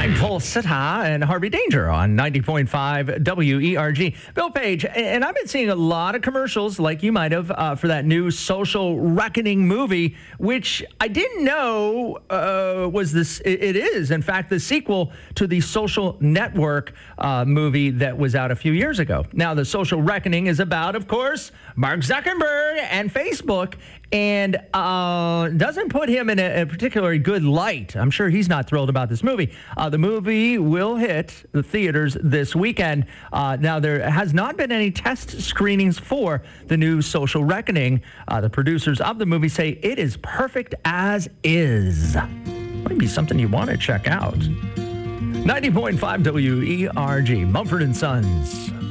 I'm Paul Sita and Harvey Danger on 90.5 WERG. Bill Page, and I've been seeing a lot of commercials, like you might have, for that new Social Reckoning movie, which I didn't know was this. It is, in fact, the sequel to the Social Network movie that was out a few years ago. Now, the Social Reckoning is about, of course, Mark Zuckerberg and Facebook, and doesn't put him in a particularly good light. I'm sure he's not thrilled about this movie. The movie will hit the theaters this weekend. Now, there has not been any test screenings for the new Social Reckoning. The producers of the movie say it is perfect as is. Might be something you want to check out. 90.5 WERG, Mumford & Sons.